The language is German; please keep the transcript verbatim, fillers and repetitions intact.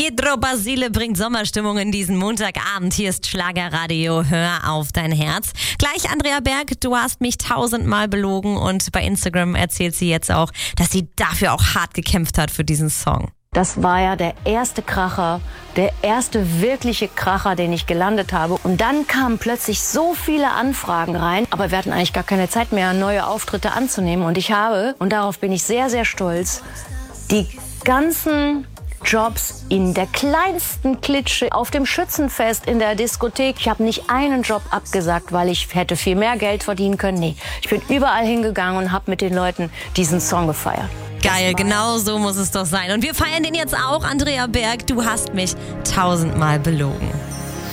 Pedro Basile bringt Sommerstimmung in diesen Montagabend. Hier ist Schlagerradio, hör auf dein Herz. Gleich Andrea Berg, du hast mich tausendmal belogen und bei Instagram erzählt sie jetzt auch, dass sie dafür auch hart gekämpft hat für diesen Song. Das war ja der erste Kracher, der erste wirkliche Kracher, den ich gelandet habe. Und dann kamen plötzlich so viele Anfragen rein, aber wir hatten eigentlich gar keine Zeit mehr, neue Auftritte anzunehmen. Und ich habe, und darauf bin ich sehr, sehr stolz, die ganzen Jobs in der kleinsten Klitsche, auf dem Schützenfest, in der Diskothek. Ich habe nicht einen Job abgesagt, weil ich hätte viel mehr Geld verdienen können. Nee, ich bin überall hingegangen und habe mit den Leuten diesen Song gefeiert. Geil, genau so muss es doch sein. Und wir feiern den jetzt auch, Andrea Berg. Du hast mich tausendmal belogen.